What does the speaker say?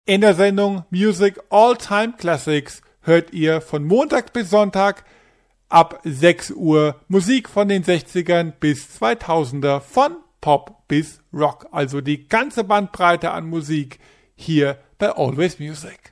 In der Sendung Music All Time Classics hört ihr von Montag bis Sonntag ab 6 Uhr Musik von den 60ern bis 2000er, von Pop bis Rock. Also die ganze Bandbreite an Musik hier bei Always Music.